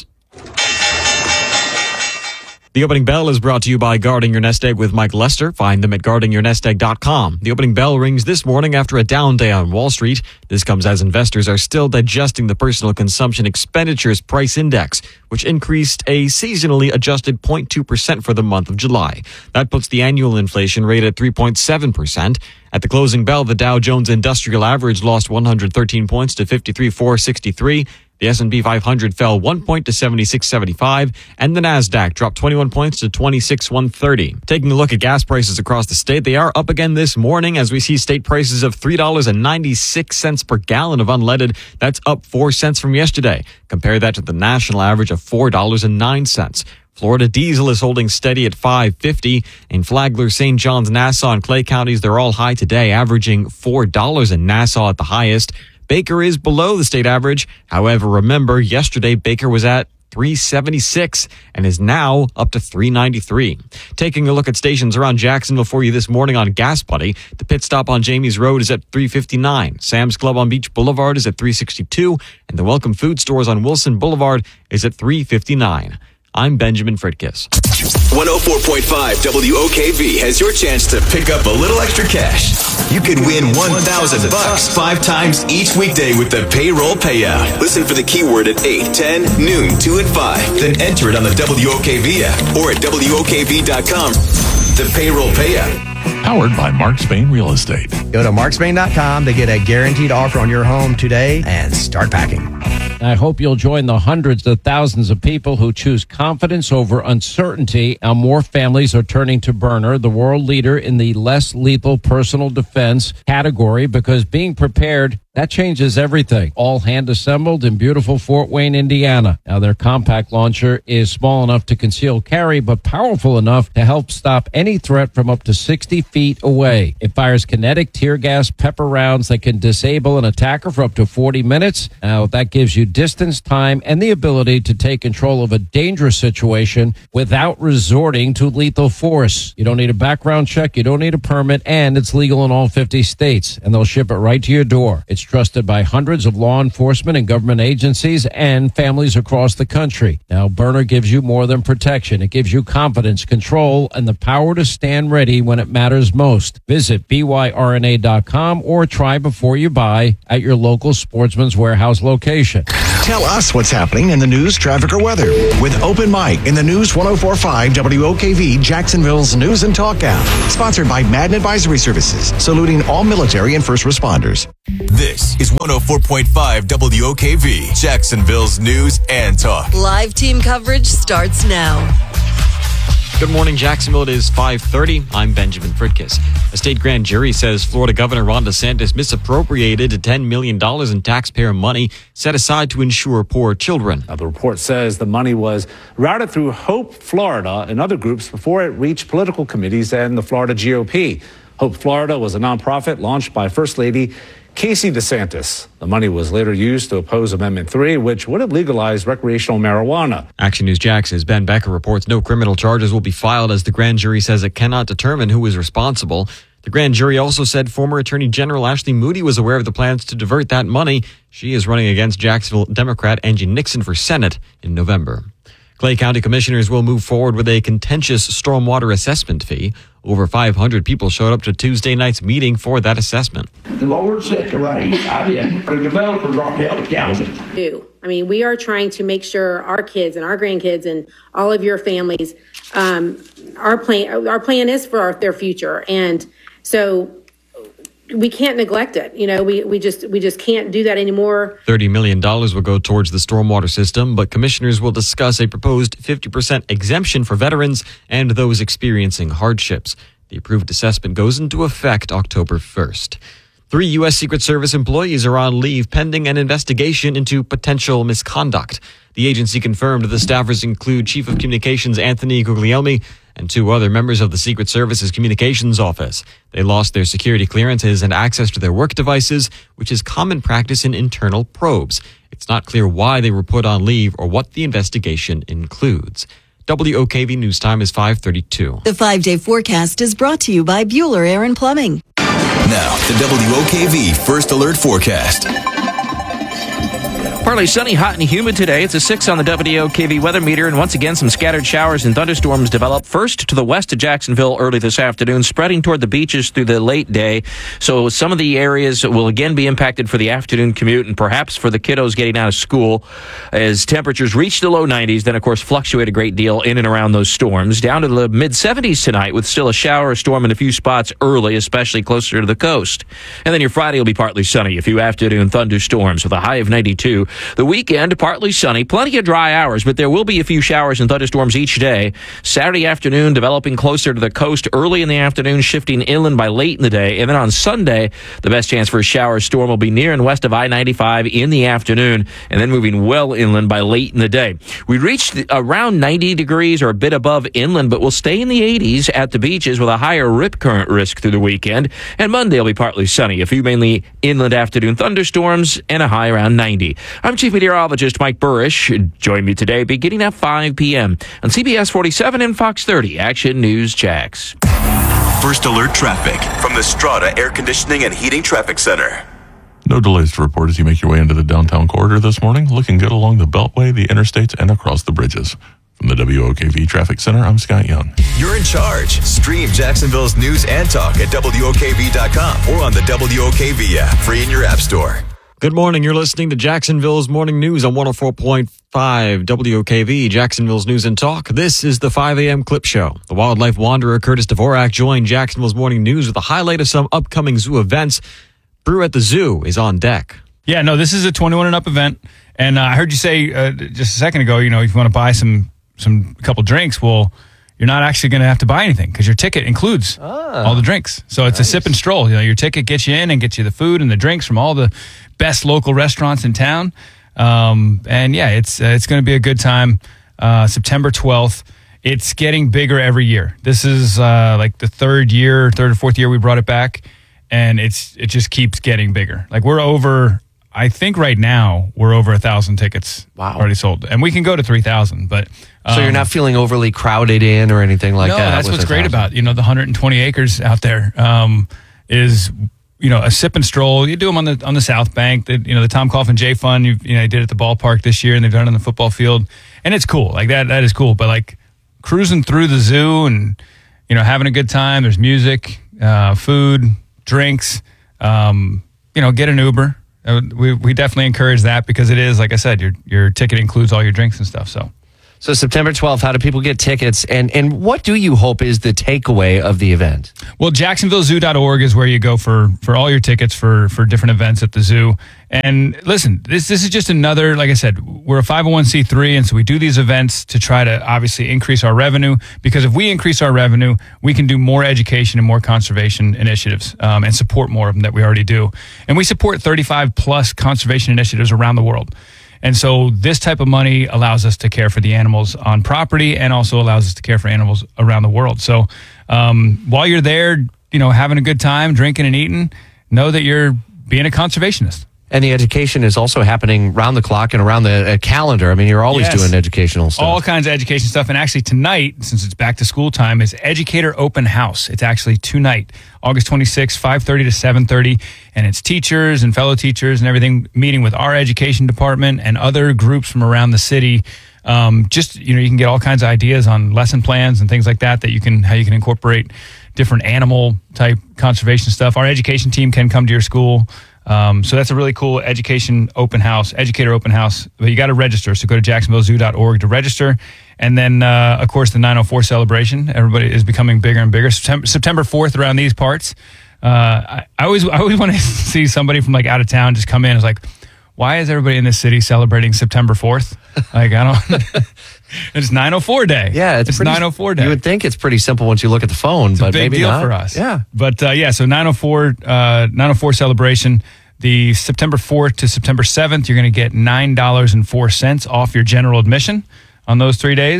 The opening bell is brought to you by Guarding Your Nest Egg with Mike Lester. Find them at guarding your nest egg dot com. The opening bell rings this morning after a down day on Wall Street. This comes as investors are still digesting the personal consumption expenditures price index, which increased a seasonally adjusted zero point two percent for the month of July. That puts the annual inflation rate at three point seven percent. At the closing bell, the Dow Jones Industrial Average lost one hundred thirteen points to fifty-three thousand four hundred sixty-three. The S and P five hundred fell one point to seventy-six seventy-five, and the NASDAQ dropped twenty-one points to twenty-six one thirty. Taking a look at gas prices across the state, they are up again this morning as we see state prices of three dollars and ninety-six cents per gallon of unleaded. That's up four cents from yesterday. Compare that to the national average of four dollars and nine cents. Florida diesel is holding steady at five fifty. In Flagler, Saint Johns, Nassau, and Clay counties, they're all high today, averaging four dollars in Nassau at the highest. Baker is below the state average. However, remember, yesterday Baker was at three seventy-six and is now up to three ninety-three. Taking a look at stations around Jacksonville for you this morning on Gas Buddy. The pit stop on Jamie's Road is at three fifty-nine. Sam's Club on Beach Boulevard is at three sixty-two. And the Welcome Food Stores on Wilson Boulevard is at three fifty-nine. I'm Benjamin Fridkiss. one oh four point five W O K V has your chance to pick up a little extra cash. You could win one thousand bucks five times each weekday with the payroll payout. Listen for the keyword at eight, ten, noon, two, and five. Then enter it on the W O K V app or at W O K V dot com. The payroll payout. Powered by Mark Spain Real Estate. Go to mark spain dot com to get a guaranteed offer on your home today and start packing. I hope you'll join the hundreds of thousands of people who choose confidence over uncertainty. Now, more families are turning to Byrna, the world leader in the less lethal personal defense category, because being prepared, that changes everything. All hand assembled in beautiful Fort Wayne, Indiana. Now, their compact launcher is small enough to conceal carry, but powerful enough to help stop any threat from up to sixty feet away. It fires kinetic tear gas pepper rounds that can disable an attacker for up to forty minutes. Now, that gives you distance, time, and the ability to take control of a dangerous situation without resorting to lethal force. You don't need a background check, you don't need a permit, and it's legal in all fifty states, and they'll ship it right to your door. It's trusted by hundreds of law enforcement and government agencies and families across the country. Now, Byrna gives you more than protection. It gives you confidence, control, and the power to stand ready when it matters most. Visit B Y R N A dot com or try before you buy at your local Sportsman's Warehouse location. Tell us what's happening in the news, traffic, or weather with Open Mic in the News one oh four point five W O K V, Jacksonville's News and Talk app. Sponsored by Madden Advisory Services, saluting all military and first responders. This is one oh four point five W O K V, Jacksonville's News and Talk. Live team coverage starts now. Good morning, Jacksonville. It is five thirty. I'm Benjamin Fridkiss. A state grand jury says Florida Governor Ron DeSantis misappropriated ten million dollars in taxpayer money set aside to insure poor children. Now, the report says the money was routed through Hope Florida and other groups before it reached political committees and the Florida G O P. Hope Florida was a nonprofit launched by First Lady Casey DeSantis. The money was later used to oppose Amendment three, which would have legalized recreational marijuana. Action News Jax's Ben Becker reports no criminal charges will be filed as the grand jury says it cannot determine who is responsible. The grand jury also said former Attorney General Ashley Moody was aware of the plans to divert that money. She is running against Jacksonville Democrat Angie Nixon for Senate in November. Clay County commissioners will move forward with a contentious stormwater assessment fee. Over five hundred people showed up to Tuesday night's meeting for that assessment. The Lord set the rain. I did. The developer dropped out of county. I mean, we are trying to make sure our kids and our grandkids and all of your families, um, our plan, our plan is for our, their future. And so we can't neglect it. You know, we, we just we just can't do that anymore. thirty million dollars will go towards the stormwater system, but commissioners will discuss a proposed fifty percent exemption for veterans and those experiencing hardships. The approved assessment goes into effect October first. Three U S Secret Service employees are on leave pending an investigation into potential misconduct. The agency confirmed the staffers include Chief of Communications Anthony Guglielmi and two other members of the Secret Service's communications office. They lost their security clearances and access to their work devices, which is common practice in internal probes. It's not clear why they were put on leave or what the investigation includes. W O K V News Time is five thirty-two. The five-day forecast is brought to you by Bueller Air and Plumbing. Now, the W O K V First Alert Forecast. Partly sunny, hot, and humid today. It's a six on the W O K V weather meter, and once again, some scattered showers and thunderstorms develop. First to the west of Jacksonville early this afternoon, spreading toward the beaches through the late day. So some of the areas will again be impacted for the afternoon commute and perhaps for the kiddos getting out of school as temperatures reach the low nineties, then, of course, fluctuate a great deal in and around those storms. Down to the mid seventies tonight with still a shower or storm in a few spots early, especially closer to the coast. And then your Friday will be partly sunny, a few afternoon thunderstorms with a high of ninety-two. The weekend, partly sunny, plenty of dry hours, but there will be a few showers and thunderstorms each day. Saturday afternoon, developing closer to the coast early in the afternoon, shifting inland by late in the day. And then on Sunday, the best chance for a shower storm will be near and west of I ninety-five in the afternoon, and then moving well inland by late in the day. We reached around ninety degrees or a bit above inland, but we'll stay in the eighties at the beaches with a higher rip current risk through the weekend. And Monday will be partly sunny, a few mainly inland afternoon thunderstorms, and a high around ninety. I'm Chief Meteorologist Mike Burrish. Join me today beginning at five p.m. on C B S forty-seven and Fox thirty Action News Jax. First Alert Traffic from the Strata Air Conditioning and Heating Traffic Center. No delays to report as you make your way into the downtown corridor this morning. Looking good along the Beltway, the interstates, and across the bridges. From the W O K V Traffic Center, I'm Scott Young. You're in charge. Stream Jacksonville's news and talk at W O K V dot com or on the W O K V app, free in your app store. Good morning. You're listening to Jacksonville's Morning News on one oh four point five W O K V, Jacksonville's News and Talk. This is the five a.m. Clip Show. The wildlife wanderer Curtis Dvorak joined Jacksonville's Morning News with a highlight of some upcoming zoo events. Brew at the Zoo is on deck. Yeah, no, this is a twenty-one and up event. And uh, I heard you say uh, just a second ago, you know, if you want to buy some, some couple drinks, well, you're not actually going to have to buy anything because your ticket includes ah, all the drinks. So it's nice. A sip and stroll. You know, your ticket gets you in and gets you the food and the drinks from all the best local restaurants in town. Um, and yeah, it's uh, it's going to be a good time. Uh, September twelfth. It's getting bigger every year. This is uh, like the third year, third or fourth year we brought it back, and it's it just keeps getting bigger. Like we're over. I think right now we're over a thousand tickets wow. already sold, and we can go to three thousand. But um, so you're not feeling overly crowded in or anything like no, that. No, that's what's great about you know the one hundred twenty acres out there um, is you know a sip and stroll. You do them on the on the South Bank. The, you know the Tom Coughlin J Fund. You, you know they did it at the ballpark this year, and they've done it on the football field, and it's cool. Like that that is cool. But like cruising through the zoo and you know having a good time. There's music, uh, food, drinks. Um, you know, get an Uber. We we definitely encourage that because it is, like I said, your your ticket includes all your drinks and stuff. So, so September twelfth, how do people get tickets? And and what do you hope is the takeaway of the event? Well, Jacksonville Zoo dot org is where you go for, for all your tickets for, for different events at the zoo. And listen, this this is just another, like I said, we're a five oh one c three, and so we do these events to try to obviously increase our revenue, because if we increase our revenue, we can do more education and more conservation initiatives um, and support more of them that we already do. And we support thirty-five plus conservation initiatives around the world. And so this type of money allows us to care for the animals on property and also allows us to care for animals around the world. So um, while you're there, you know, having a good time, drinking and eating, know that you're being a conservationist. And the education is also happening round the clock and around the uh, calendar. I mean, you're always yes. doing educational stuff. All kinds of education stuff. And actually tonight, since it's back to school time, is Educator Open House. It's actually tonight, August twenty-sixth, five thirty to seven thirty. And it's teachers and fellow teachers and everything meeting with our education department and other groups from around the city. Um, just, you know, you can get all kinds of ideas on lesson plans and things like that, that you can, how you can incorporate different animal type conservation stuff. Our education team can come to your school. Um, so that's a really cool education open house, educator open house. But you got to register. So go to Jacksonville Zoo dot org to register. And then, uh, of course, the nine oh four celebration. Everybody is becoming bigger and bigger. September, September fourth around these parts. Uh, I, I always, I always want to see somebody from like out of town just come in. It's like, why is everybody in this city celebrating September fourth? Like, I don't. It's nine oh four day. Yeah, it's, it's pretty, nine oh four day. You would think it's pretty simple once you look at the phone, it's but a big maybe deal not. for us. Yeah, but uh, yeah, so nine oh four, uh, nine oh four celebration. The September fourth to September seventh, you're going to get nine dollars and four cents off your general admission on those three days.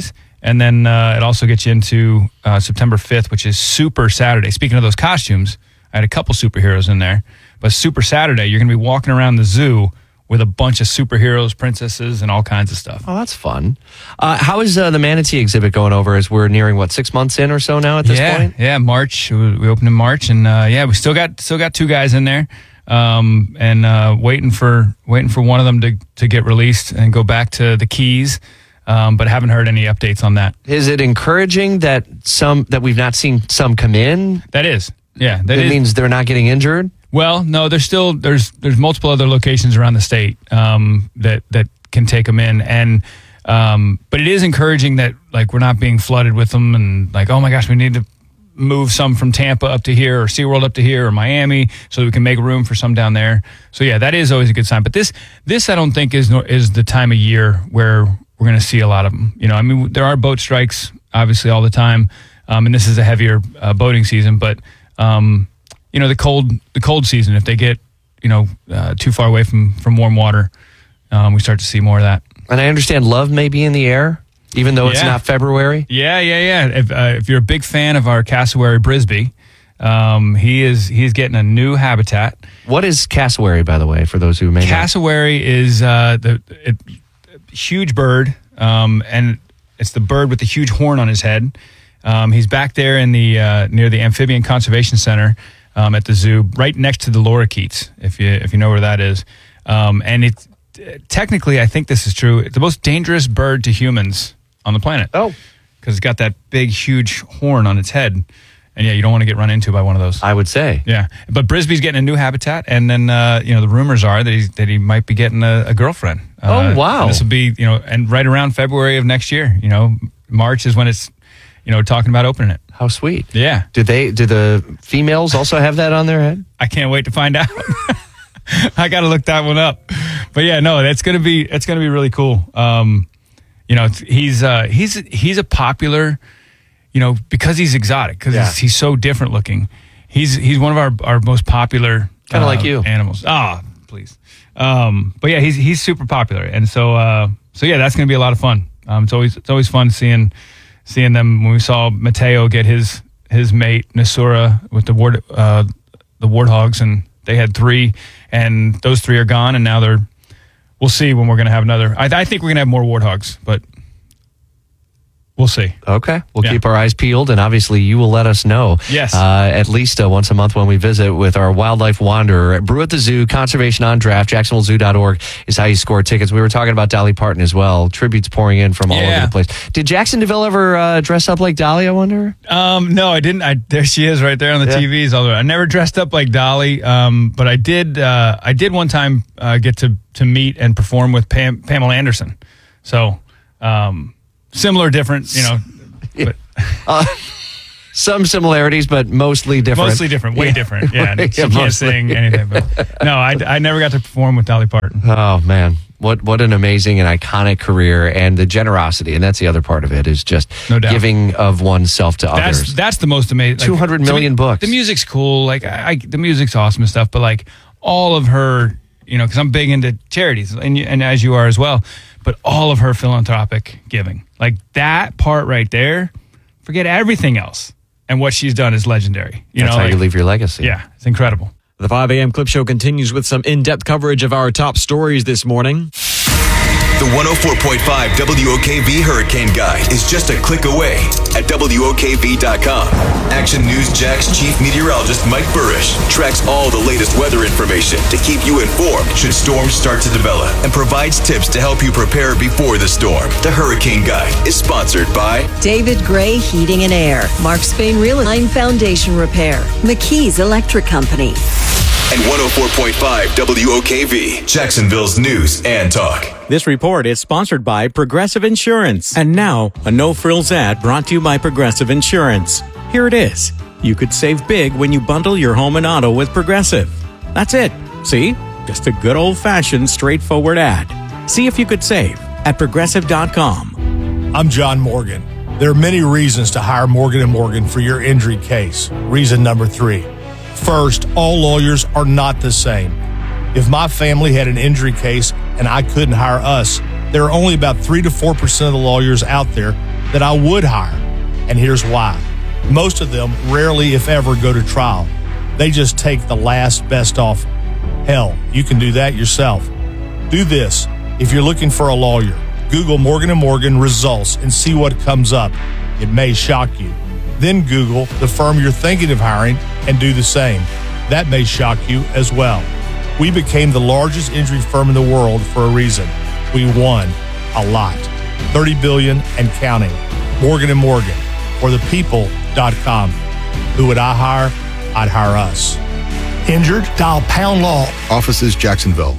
And then uh, it also gets you into uh, September fifth, which is Super Saturday. Speaking of those costumes, I had a couple superheroes in there. But Super Saturday, you're going to be walking around the zoo with a bunch of superheroes, princesses, and all kinds of stuff. Oh, that's fun. Uh, how is uh, the manatee exhibit going over as we're nearing, what, six months in or so now at this yeah, point? Yeah, March. We opened in March, and uh, yeah, we still got still got two guys in there, um, and uh, waiting for waiting for one of them to, to get released and go back to the Keys, um, but haven't heard any updates on that. Is it encouraging that some that we've not seen some come in? That is, yeah. That it is. means they're not getting injured? Well, no, there's still there's there's multiple other locations around the state um, that that can take them in, and um, but it is encouraging that like we're not being flooded with them, and like oh my gosh, we need to move some from Tampa up to here, or SeaWorld up to here, or Miami, so that we can make room for some down there. So yeah, that is always a good sign. But this this I don't think is is the time of year where we're going to see a lot of them. You know, I mean, there are boat strikes obviously all the time, um, and this is a heavier uh, boating season, but. Um, You know, the cold the cold season, if they get, you know, uh, too far away from, from warm water, um, we start to see more of that. And I understand love may be in the air, even though it's Yeah. not February. Yeah, yeah, yeah. If, uh, if you're a big fan of our cassowary Brisbee, um, he is he's getting a new habitat. What is cassowary, by the way, for those who may not? Cassowary is uh, the it, huge bird, um, and it's the bird with the huge horn on his head. Um, he's back there in the uh, near the Amphibian Conservation Center. Um, at the zoo, right next to the lorikeets, if you if you know where that is. Um, and it's technically, I think this is true, it's the most dangerous bird to humans on the planet. Oh. Because it's got that big, huge horn on its head. And yeah, you don't want to get run into by one of those. I would say. Yeah. But Brisbee's getting a new habitat, and then, uh, you know, the rumors are that, he's, that he might be getting a, a girlfriend. Oh, uh, wow. This will be, you know, and right around February of next year. You know, March is when it's, you know, talking about opening it. How sweet. Yeah. Do they? Do the females also have that on their head? I can't wait to find out. I got to look that one up. But yeah, no, that's gonna be it's gonna be really cool. Um, you know, it's- he's uh, he's he's a popular, you know, because he's exotic, because Yeah. he's, he's so different looking. He's he's one of our, our most popular Kinda uh, like you. animals. Ah, please. Um, but yeah, he's he's super popular, and so uh, so yeah, that's gonna be a lot of fun. Um, it's always it's always fun seeing. Seeing them when we saw Mateo get his his mate Nasura with the ward uh, the warthogs, and they had three, and those three are gone, and now they're. We'll see when we're going to have another. I, I think we're going to have more warthogs, but we'll see. Okay. We'll Yeah. keep our eyes peeled, and obviously you will let us know. Yes. Uh, at least uh, once a month when we visit with our wildlife wanderer at Brew at the Zoo, Conservation on Draft, Jacksonville Zoo dot org is how you score tickets. We were talking about Dolly Parton as well. Tributes pouring in from all Yeah. over the place. Did Jackson DeVille ever uh, dress up like Dolly, I wonder? Um, no, I didn't. I there she is right there on the Yeah. T Vs. All the way. I never dressed up like Dolly, um, but I did. Uh, I did one time uh, get to to meet and perform with Pam, Pamela Anderson. So um, similar, different. You know. But Uh, some similarities, but mostly different. Mostly different, way Yeah. different. Yeah, Yeah, she can't mostly. sing anything. But no, I, I never got to perform with Dolly Parton. Oh man, what what an amazing and iconic career, and the generosity, and that's the other part of it is just No doubt. giving of oneself to That's others. that's the most amazing. two hundred million books. The music's cool. Like I, I, the music's awesome and stuff. But like all of her, you know, because I'm big into charities, and you, and as you are as well. But all of her philanthropic giving, like that part right there, forget everything else. And what she's done is legendary. You That's know, how like, you leave your legacy. Yeah, it's incredible. The five a.m. Clip Show continues with some in-depth coverage of our top stories this morning. The one oh four point five W O K V Hurricane Guide is just a click away at W O K V dot com. Action News Jack's chief meteorologist Mike Burrish tracks all the latest weather information to keep you informed should storms start to develop and provides tips to help you prepare before the storm. The Hurricane Guide is sponsored by David Gray Heating and Air, Mark Spain Real Line Foundation Repair, McKee's Electric Company. and one oh four point five W O K V, Jacksonville's news and talk. This report is sponsored by Progressive Insurance. And now, a no-frills ad brought to you by Progressive Insurance. Here it is. You could save big when you bundle your home and auto with Progressive. That's it. See? Just a good old-fashioned, straightforward ad. See if you could save at progressive dot com. I'm John Morgan. There are many reasons to hire Morgan and Morgan for your injury case. Reason number three. First, all lawyers are not the same. If my family had an injury case and I couldn't hire us, there are only about three to four percent of the lawyers out there that I would hire. And here's why. Most of them rarely, if ever, go to trial. They just take the last best offer. Hell, you can do that yourself. Do this. If you're looking for a lawyer, Google Morgan and Morgan results and see what comes up. It may shock you. Then Google the firm you're thinking of hiring and do the same. That may shock you as well. We became the largest injury firm in the world for a reason. We won a lot. thirty billion dollars and counting. Morgan and Morgan, or the people dot com. Who would I hire? I'd hire us. Injured? Dial pound law. Offices Jacksonville.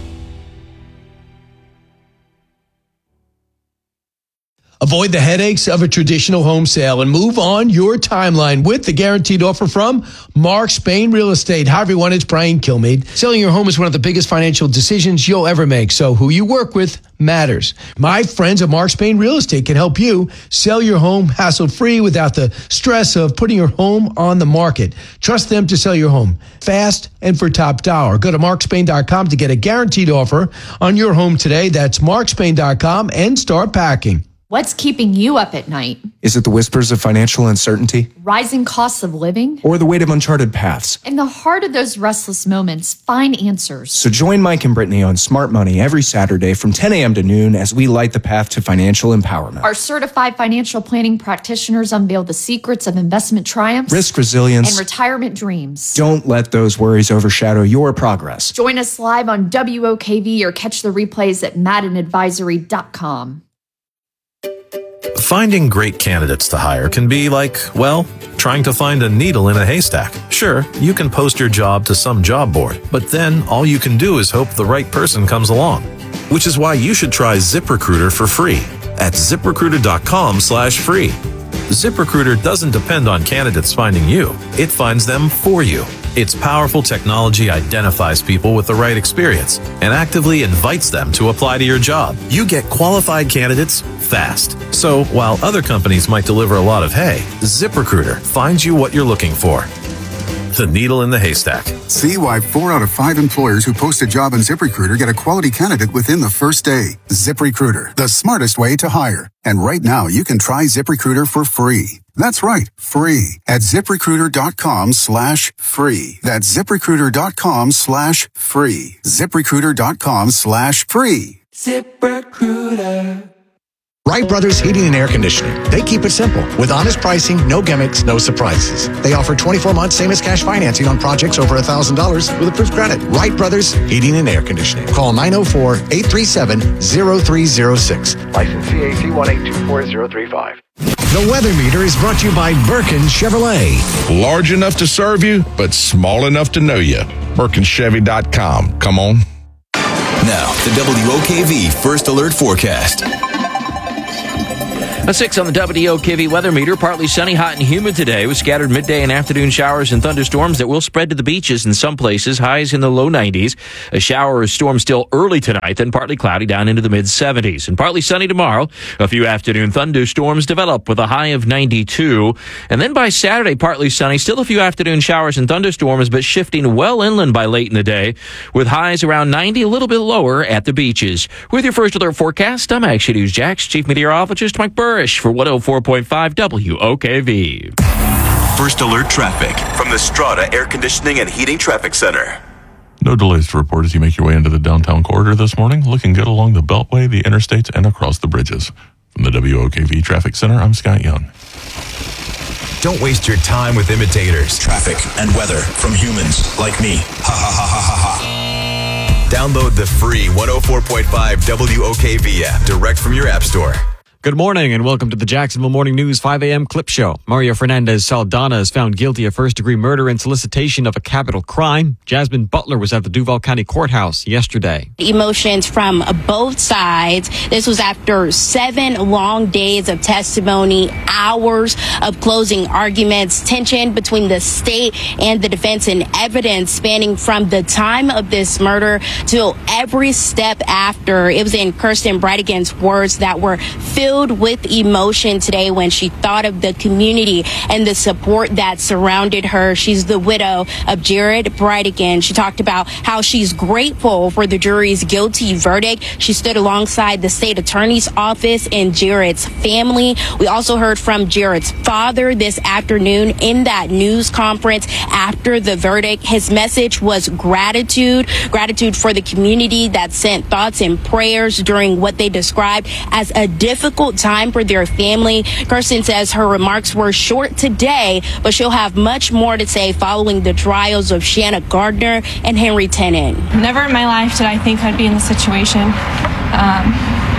Avoid the headaches of a traditional home sale and move on your timeline with the guaranteed offer from Mark Spain Real Estate. Hi, everyone. It's Brian Kilmeade. Selling your home is one of the biggest financial decisions you'll ever make, so who you work with matters. My friends at Mark Spain Real Estate can help you sell your home hassle-free without the stress of putting your home on the market. Trust them to sell your home fast and for top dollar. Go to mark spain dot com to get a guaranteed offer on your home today. That's mark spain dot com and start packing. What's keeping you up at night? Is it the whispers of financial uncertainty? Rising costs of living? Or the weight of uncharted paths? In the heart of those restless moments, find answers. So join Mike and Brittany on Smart Money every Saturday from ten a.m. to noon as we light the path to financial empowerment. Our certified financial planning practitioners unveil the secrets of investment triumphs, risk resilience, and retirement dreams. Don't let those worries overshadow your progress. Join us live on W O K V or catch the replays at madden advisory dot com. Finding great candidates to hire can be like, well, trying to find a needle in a haystack. Sure, you can post your job to some job board, but then all you can do is hope the right person comes along. Which is why you should try ZipRecruiter for free at zip recruiter dot com slash free. ZipRecruiter doesn't depend on candidates finding you. It finds them for you. Its powerful technology identifies people with the right experience and actively invites them to apply to your job. You get qualified candidates fast. So while other companies might deliver a lot of hay, ZipRecruiter finds you what you're looking for. The needle in the haystack. See why four out of five employers who post a job on ZipRecruiter get a quality candidate within the first day. ZipRecruiter, the smartest way to hire. And right now, you can try ZipRecruiter for free. That's right, free at zip recruiter dot com slash free. That's zip recruiter dot com slash free. zip recruiter dot com slash free. ZipRecruiter. Wright Brothers Heating and Air Conditioning. They keep it simple with honest pricing, no gimmicks, no surprises. They offer twenty-four months same as cash financing on projects over one thousand dollars with approved credit. Wright Brothers Heating and Air Conditioning. Call nine oh four, eight three seven, zero three zero six. License C A T one eight two four zero three five. The weather meter is brought to you by Birkin Chevrolet. Large enough to serve you, but small enough to know you. Birkin Chevy dot com. Come on. Now, the W O K V First Alert Forecast. A six on the W O K V weather meter. Partly sunny, hot, and humid today with scattered midday and afternoon showers and thunderstorms that will spread to the beaches in some places. Highs in the low nineties. A shower or storm still early tonight, then partly cloudy down into the mid seventies. And partly sunny tomorrow. A few afternoon thunderstorms develop with a high of ninety-two. And then by Saturday, partly sunny. Still a few afternoon showers and thunderstorms, but shifting well inland by late in the day with highs around ninety, a little bit lower at the beaches. With your First Alert forecast, I'm Action News Jax Chief Meteorologist Mike Burr for one oh four point five W O K V. First Alert traffic from the Strata Air Conditioning and Heating Traffic Center. No delays to report as you make your way into the downtown corridor this morning. Looking good along the Beltway, the interstates, and across the bridges. From the W O K V Traffic Center, I'm Scott Young. Don't waste your time with imitators. Traffic and weather from humans like me. Ha ha ha ha ha ha. Download the free one oh four point five W O K V app direct from your app store. Good morning and welcome to the Jacksonville Morning News five a.m. clip show. Mario Fernandez Saldana is found guilty of first-degree murder and solicitation of a capital crime. Jasmine Butler was at the Duval County Courthouse yesterday. Emotions from both sides. This was after seven long days of testimony, hours of closing arguments, tension between the state and the defense, and evidence spanning from the time of this murder to every step after. It was in Kirsten Brightigan's words that were filled filled with emotion today when she thought of the community and the support that surrounded her. She's the widow of Jared Bridegan. She talked about how she's grateful for the jury's guilty verdict. She stood alongside the state attorney's office and Jared's family. We also heard from Jared's father this afternoon in that news conference after the verdict. His message was gratitude, gratitude for the community that sent thoughts and prayers during what they described as a difficult time for their family. Kirsten says her remarks were short today, but she'll have much more to say following the trials of Shanna Gardner and Henry Tennant. Never in my life did I think I'd be in this situation. Um,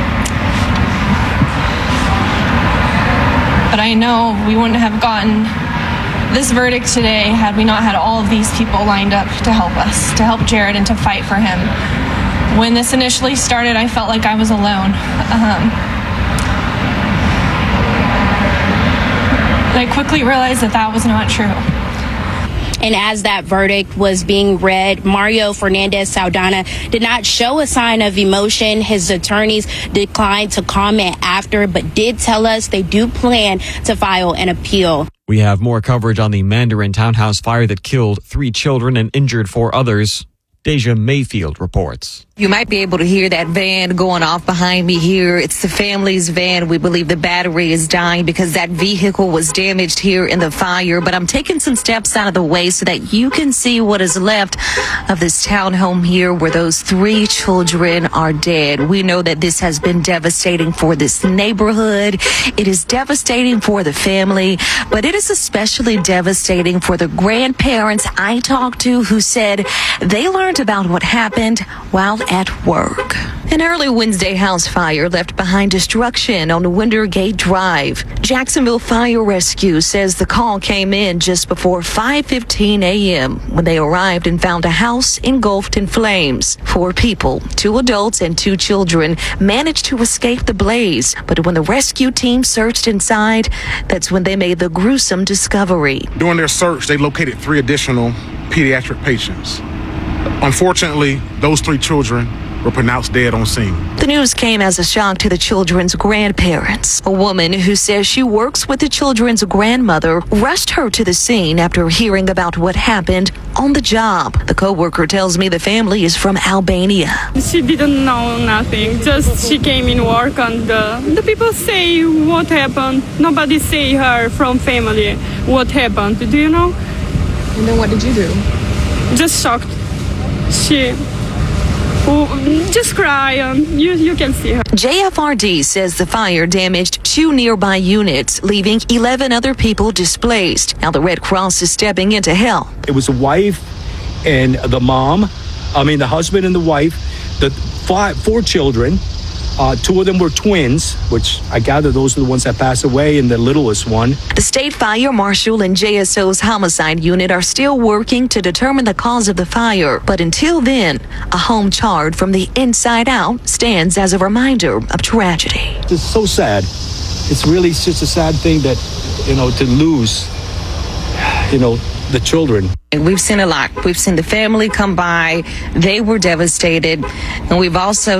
but I know we wouldn't have gotten this verdict today had we not had all of these people lined up to help us, to help Jared and to fight for him. When this initially started, I felt like I was alone. Um, I quickly realized that that was not true. And as that verdict was being read, Mario Fernandez Saldana did not show a sign of emotion. His attorneys declined to comment after, but did tell us they do plan to file an appeal. We have more coverage on the Mandarin townhouse fire that killed three children and injured four others. Deja Mayfield reports. You might be able to hear that van going off behind me here. It's the family's van. We believe the battery is dying because that vehicle was damaged here in the fire. But I'm taking some steps out of the way so that you can see what is left of this townhome here where those three children are dead. We know that this has been devastating for this neighborhood. It is devastating for the family, but it is especially devastating for the grandparents I talked to who said they learned about what happened while at work. An early Wednesday house fire left behind destruction on Wintergate Drive. Jacksonville Fire Rescue says the call came in just before five fifteen a.m. when they arrived and found a house engulfed in flames. Four people, two adults and two children, managed to escape the blaze. But when the rescue team searched inside, that's when they made the gruesome discovery. During their search, they located three additional pediatric patients. Unfortunately, those three children were pronounced dead on scene. The news came as a shock to the children's grandparents. A woman who says she works with the children's grandmother rushed her to the scene after hearing about what happened on the job. The co-worker tells me the family is from Albania. She didn't know nothing. Just she came in work and uh, the people say what happened. Nobody say her from family what happened. Do you know? And then what did you do? Just shocked. She oh, just cry. Um, you, you can see her. J F R D says the fire damaged two nearby units, leaving eleven other people displaced. Now the Red Cross is stepping in to help. It was the wife and the mom, I mean the husband and the wife, the five, four children. Uh, two of them were twins, which I gather those are the ones that passed away, and the littlest one. The state fire marshal and J S O's homicide unit are still working to determine the cause of the fire. But until then, a home charred from the inside out stands as a reminder of tragedy. It's so sad. It's really just a sad thing that, you know, to lose, you know, the children. We've seen a lot. We've seen the family come by. They were devastated. And we've also